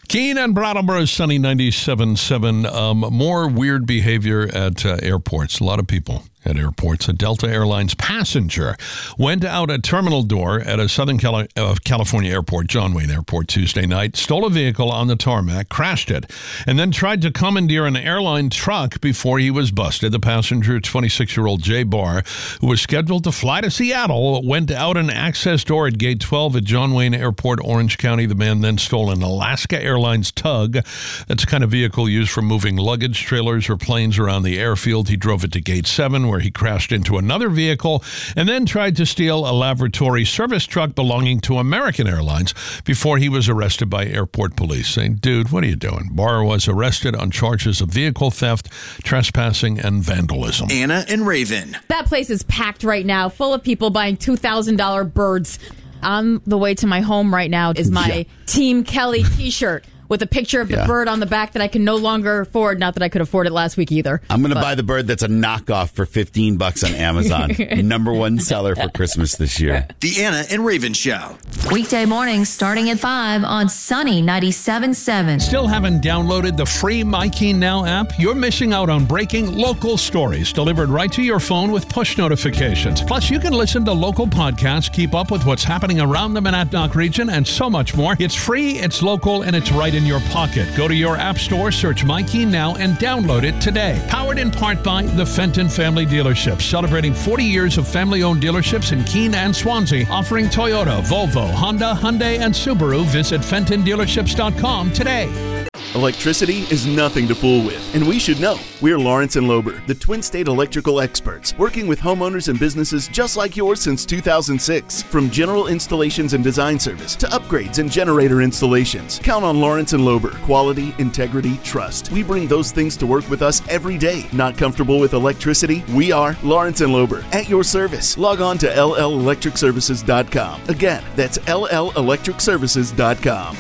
Keene and Brattleboro, sunny 97.7. More weird behavior at airports. A lot of people at airports. A Delta Airlines passenger went out a terminal door at a Southern California airport, John Wayne Airport, Tuesday night, stole a vehicle on the tarmac, crashed it, and then tried to commandeer an airline truck before he was busted. The passenger, 26-year-old Jay Barr, who was scheduled to fly to Seattle, went out an access door at Gate 12 at John Wayne Airport, Orange County. The man then stole an Alaska Airlines Tug. That's the kind of vehicle used for moving luggage trailers or planes around the airfield. He drove it to Gate 7, where he crashed into another vehicle and then tried to steal a laboratory service truck belonging to American Airlines before he was arrested by airport police, saying, dude, what are you doing? Barr was arrested on charges of vehicle theft, trespassing, and vandalism. Anna and Raven. That place is packed right now, full of people buying $2,000 birds. On the way to my home right now is my Team Kelly t-shirt with a picture of the bird on the back that I can no longer afford. Not that I could afford it last week either. I'm going to buy the bird that's a knockoff for $15 on Amazon. Number one seller for Christmas this year. The Anna and Raven Show. Weekday mornings starting at 5 on Sunny 97.7. Still haven't downloaded the free MyKeen Now app? You're missing out on breaking local stories delivered right to your phone with push notifications. Plus, you can listen to local podcasts, keep up with what's happening around the Monadnock region, and so much more. It's free, it's local, and it's right in your pocket. Go to your app store, search MyKeen Now, and download it today. Powered in part by the Fenton Family Dealerships, celebrating 40 years of family-owned dealerships in Keene and Swansea, offering Toyota, Volvo, Honda, Hyundai, and Subaru. Visit FentonDealerships.com today. Electricity is nothing to fool with, and we should know. We're Lawrence and Lober, the Twin State electrical experts, working with homeowners and businesses just like yours since 2006. From general installations and design service to upgrades and generator installations, count on Lawrence and Lober. Quality, integrity, trust. We bring those things to work with us every day. Not comfortable with electricity? We are Lawrence and Lober, at your service. Log on to LLElectricServices.com. Again, that's LLElectricServices.com.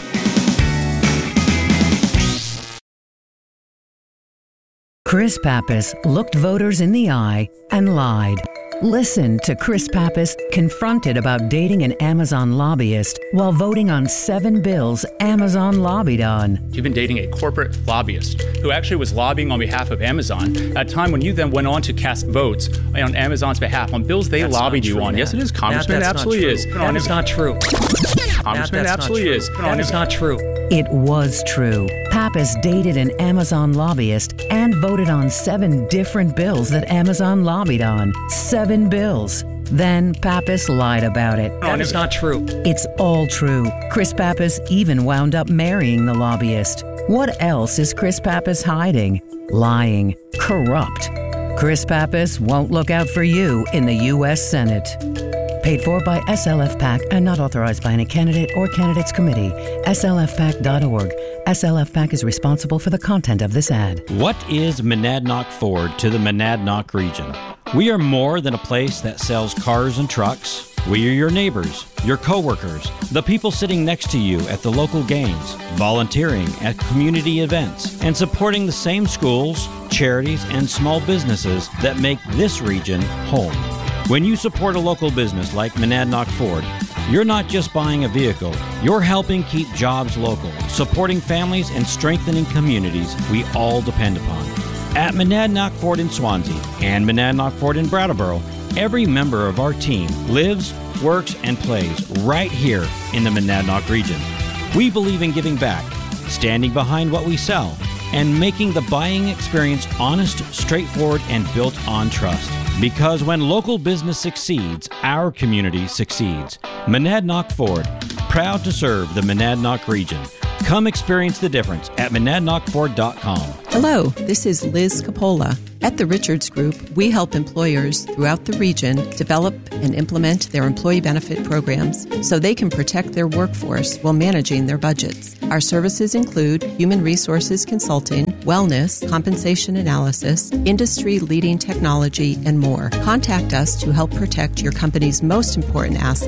Chris Pappas looked voters in the eye and lied. Listen to Chris Pappas confronted about dating an Amazon lobbyist while voting on 7 bills Amazon lobbied on. You've been dating a corporate lobbyist who actually was lobbying on behalf of Amazon at a time when you then went on to cast votes on Amazon's behalf on bills they lobbied you on. Yes, it is, Congressman. It absolutely is. That is not true. Congressman, it absolutely is. That is not true. It was true. Pappas dated an Amazon lobbyist and voted on 7 different bills that Amazon lobbied on. 7 bills. Then Pappas lied about it. That is not true. It's all true. Chris Pappas even wound up marrying the lobbyist. What else is Chris Pappas hiding? Lying. Corrupt. Chris Pappas won't look out for you in the U.S. Senate. Paid for by SLF PAC and not authorized by any candidate or candidates committee. SLFPAC.org. SLF PAC is responsible for the content of this ad. What is Monadnock Ford to the Monadnock region? We are more than a place that sells cars and trucks. We are your neighbors, your coworkers, the people sitting next to you at the local games, volunteering at community events, and supporting the same schools, charities, and small businesses that make this region home. When you support a local business like Monadnock Ford, you're not just buying a vehicle, you're helping keep jobs local, supporting families and strengthening communities we all depend upon. At Monadnock Ford in Swansea and Monadnock Ford in Brattleboro, every member of our team lives, works, and plays right here in the Monadnock region. We believe in giving back, standing behind what we sell, and making the buying experience honest, straightforward, and built on trust. Because when local business succeeds, our community succeeds. Monadnock Ford, proud to serve the Monadnock region. Come experience the difference at monadnockford.com. Hello, this is Liz Capola. At the Richards Group, we help employers throughout the region develop and implement their employee benefit programs so they can protect their workforce while managing their budgets. Our services include human resources consulting, wellness, compensation analysis, industry-leading technology, and more. Contact us to help protect your company's most important asset,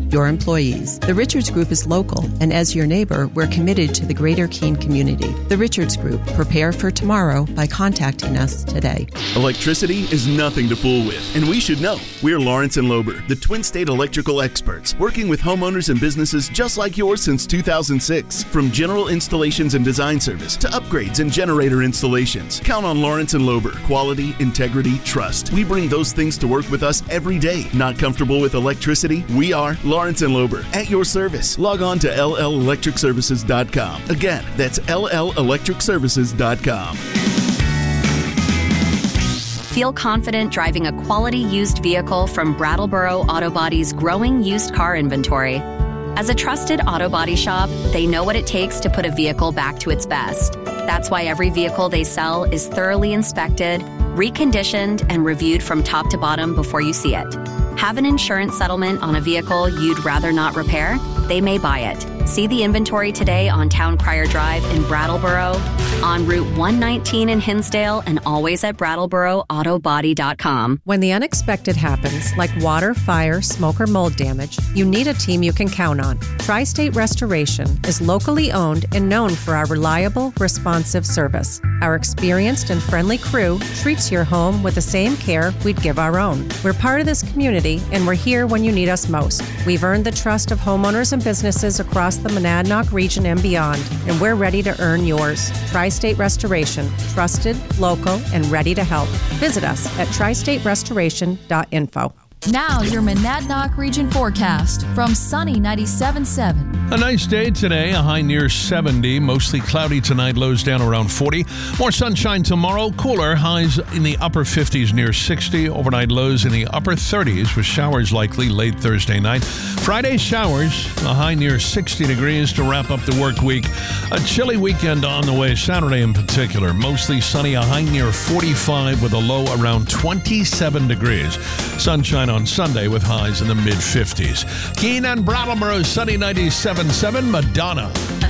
your employees. The Richards Group is local, and as your neighbor, we're committed to the greater Keene community. The Richards Group. Prepare for tomorrow by contacting us today. Electricity is nothing to fool with, and we should know. We're Lawrence and Lober, the Twin State electrical experts, working with homeowners and businesses just like yours since 2006. From general installations and design service to upgrades and generator installations, count on Lawrence and Lober. Quality, integrity, trust. We bring those things to work with us every day. Not comfortable with electricity? We are Lawrence and Lober, at your service. Log on to LLElectricServices.com. Again, that's LLElectricServices.com. Feel confident driving a quality used vehicle from Brattleboro Auto Body's growing used car inventory. As a trusted auto body shop, they know what it takes to put a vehicle back to its best. That's why every vehicle they sell is thoroughly inspected, reconditioned, and reviewed from top to bottom before you see it. Have an insurance settlement on a vehicle you'd rather not repair? They may buy it. See the inventory today on Town Crier Drive in Brattleboro, on Route 119 in Hinsdale, and always at BrattleboroAutoBody.com. When the unexpected happens, like water, fire, smoke, or mold damage, you need a team you can count on. Tri-State Restoration is locally owned and known for our reliable, responsive service. Our experienced and friendly crew treats your home with the same care we'd give our own. We're part of this community, and we're here when you need us most. We've earned the trust of homeowners and businesses across the Monadnock region and beyond, and we're ready to earn yours. Tri-State Restoration, trusted, local, and ready to help. Visit us at tristaterestoration.info. Now your Monadnock region forecast from Sunny 97.7. A nice day today, a high near 70. Mostly cloudy tonight, lows down around 40. More sunshine tomorrow, cooler, highs in the upper 50s near 60. Overnight lows in the upper 30s with showers likely late Thursday night. Friday showers, a high near 60 degrees to wrap up the work week. A chilly weekend on the way, Saturday in particular. Mostly sunny, a high near 45 with a low around 27 degrees. Sunshine on Sunday with highs in the mid-50s. Keene and Brattleboro, sunny 97.7, Madonna.